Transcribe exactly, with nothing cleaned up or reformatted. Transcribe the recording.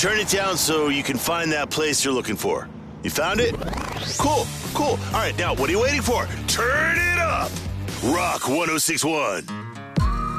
turn it down so you can find that place you're looking for. You found it? Cool, cool. All right, now what are you waiting for? Turn it up! Rock one oh six point one.